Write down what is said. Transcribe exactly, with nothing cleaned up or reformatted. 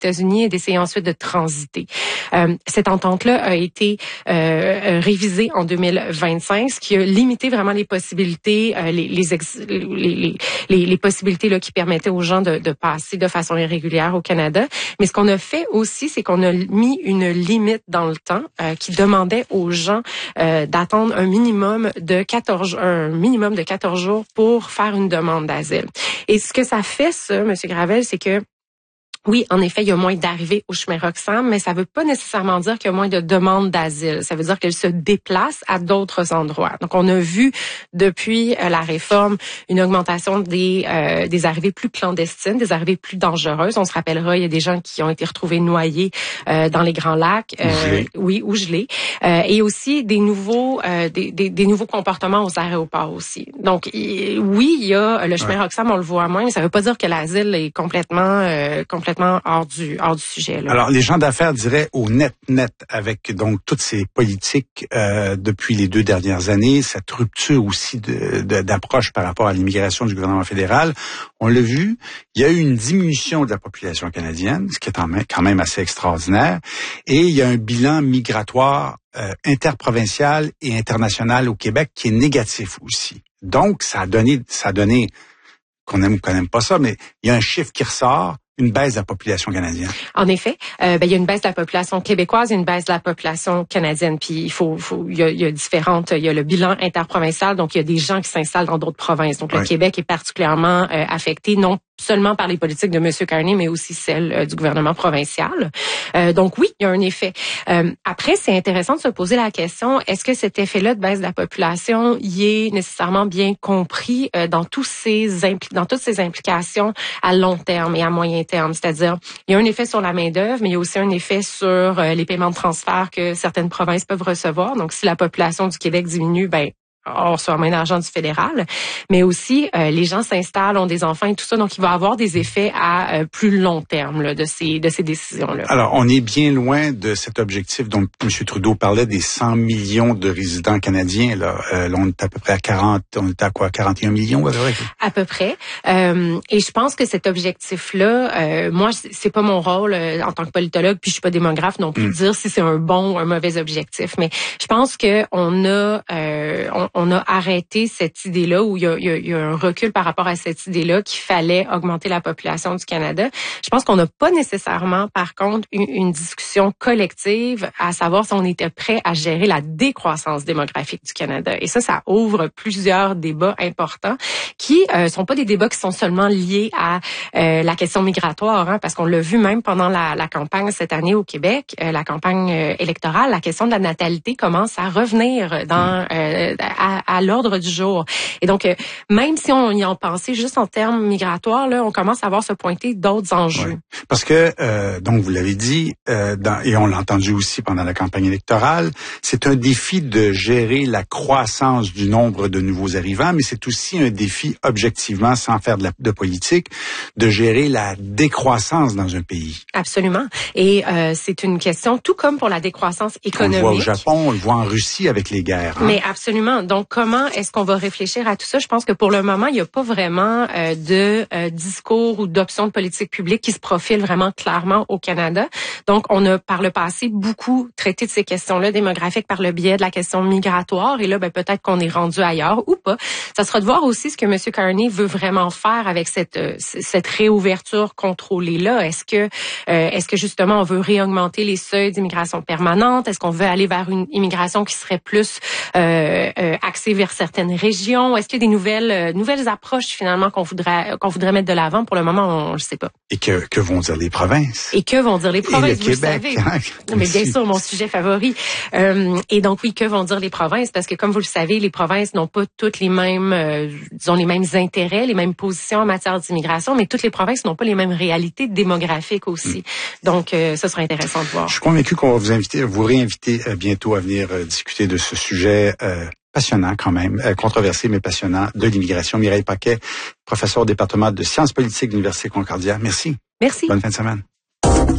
États-Unis et d'essayer ensuite de transiter. Euh, cette entente-là a été euh, révisée en deux mille vingt-cinq, ce qui a limité vraiment les possibilités, euh, les, les, ex, les, les, les, les possibilités là, qui permettaient aux gens de, de passer de façon irrégulière au Canada. Mais ce qu'on a fait aussi, c'est qu'on a mis une limite dans le temps euh, qui demandait aux gens euh, d'attendre un minimum de quatorze, un minimum de quatorze jours pour faire une demande d'asile. Et ce que ça fait, ça, M. Gravel, c'est que oui, en effet, il y a moins d'arrivées au chemin Roxham, mais ça veut pas nécessairement dire qu'il y a moins de demandes d'asile. Ça veut dire qu'elles se déplacent à d'autres endroits. Donc, on a vu depuis euh, la réforme une augmentation des euh, des arrivées plus clandestines, des arrivées plus dangereuses. On se rappellera, il y a des gens qui ont été retrouvés noyés euh, dans les Grands Lacs, euh, oui, ou gelés, euh, et aussi des nouveaux euh, des, des des nouveaux comportements aux aéroports aussi. Donc, y, oui, il y a le chemin ouais. Roxham, on le voit moins, mais ça veut pas dire que l'asile est complètement euh, complètement hors du hors du sujet. Là. Alors, les gens d'affaires diraient au net net avec donc toutes ces politiques euh, depuis les deux dernières années, cette rupture aussi de, de, d'approche par rapport à l'immigration du gouvernement fédéral. On l'a vu, il y a eu une diminution de la population canadienne, ce qui est quand même assez extraordinaire, et il y a un bilan migratoire euh, interprovincial et international au Québec qui est négatif aussi. Donc, ça a donné, ça a donné qu'on aime ou qu'on n'aime pas ça, mais il y a un chiffre qui ressort. Une baisse de la population canadienne. En effet, euh, ben, il y a une baisse de la population québécoise et une baisse de la population canadienne. Puis il faut, faut il y a, il y a différentes, il y a le bilan interprovincial, donc il y a des gens qui s'installent dans d'autres provinces. Donc oui. Le Québec est particulièrement euh, affecté, non seulement par les politiques de M. Carney, mais aussi celles euh, du gouvernement provincial. Euh, donc oui, il y a un effet. Euh, après, c'est intéressant de se poser la question, est-ce que cet effet-là de baisse de la population y est nécessairement bien compris euh, dans tous ces impli- dans toutes ces implications à long terme et à moyen terme? C'est-à-dire, il y a un effet sur la main-d'œuvre, mais il y a aussi un effet sur euh, les paiements de transfert que certaines provinces peuvent recevoir. Donc, si la population du Québec diminue, ben on reçoit moins d'argent du fédéral, mais aussi euh, les gens s'installent, ont des enfants et tout ça, donc il va avoir des effets à euh, plus long terme là, de ces de ces décisions-là. Alors, on est bien loin de cet objectif dont M. Trudeau parlait des cent millions de résidents canadiens. Là, euh, là on est à peu près à quarante, on est à quoi, quarante et un millions à peu près. À peu près. Euh, et je pense que cet objectif-là, euh, moi, c'est pas mon rôle euh, en tant que politologue, puis je suis pas démographe non plus, mm. de dire si c'est un bon ou un mauvais objectif. Mais je pense que on a euh, on, on a arrêté cette idée-là, où il y a, il y a, il y a un recul par rapport à cette idée-là qu'il fallait augmenter la population du Canada. Je pense qu'on n'a pas nécessairement, par contre, une, une discussion collective à savoir si on était prêt à gérer la décroissance démographique du Canada. Et ça, ça ouvre plusieurs débats importants qui euh, sont pas des débats qui sont seulement liés à euh, la question migratoire, hein, parce qu'on l'a vu même pendant la, la campagne cette année au Québec, euh, la campagne euh, électorale, la question de la natalité commence à revenir dans euh, à, à l'ordre du jour. Et donc, euh, même si on y en pensait juste en termes migratoires, là, on commence à voir se pointer d'autres enjeux. Ouais. Parce que, euh, donc vous l'avez dit, euh, dans, et on l'a entendu aussi pendant la campagne électorale, c'est un défi de gérer la croissance du nombre de nouveaux arrivants, mais c'est aussi un défi, objectivement, sans faire de, la, de politique, de gérer la décroissance dans un pays. Absolument. Et euh, c'est une question, tout comme pour la décroissance économique. On le voit au Japon, on le voit en Russie avec les guerres. Hein? Mais absolument. Donc, comment est-ce qu'on va réfléchir à tout ça? Je pense que pour le moment, il n'y a pas vraiment euh, de euh, discours ou d'options de politique publique qui se profilent vraiment clairement au Canada. Donc, on a par le passé beaucoup traité de ces questions-là démographiques par le biais de la question migratoire. Et là, ben, peut-être qu'on est rendu ailleurs ou pas. Ça sera de voir aussi ce que M. Carney veut vraiment faire avec cette euh, cette réouverture contrôlée-là. Est-ce que euh, est-ce que justement on veut réaugmenter les seuils d'immigration permanente? Est-ce qu'on veut aller vers une immigration qui serait plus euh, euh, axée vers certaines régions? Est-ce qu'il y a des nouvelles euh, nouvelles approches finalement qu'on voudrait qu'on voudrait mettre de l'avant? Pour le moment, on ne le sait pas. Et que que vont dire les provinces? Et que vont dire les provinces? Et le Québec. Vous le savez. Mais bien sûr, mon sujet favori. Euh, et donc oui, que vont dire les provinces? Parce que comme vous le savez, les provinces n'ont pas toutes les mêmes, euh, disons les mêmes intérêts, les mêmes positions en matière d'immigration, mais toutes les provinces n'ont pas les mêmes réalités démographiques aussi. Mm. Donc, euh, ça sera intéressant de voir. Je suis convaincu qu'on va vous inviter, vous réinviter euh, bientôt à venir euh, discuter de ce sujet euh, passionnant quand même, euh, controversé mais passionnant, de l'immigration. Mireille Paquet, professeure au département de sciences politiques de l'Université Concordia. Merci. Merci. Bonne fin de semaine.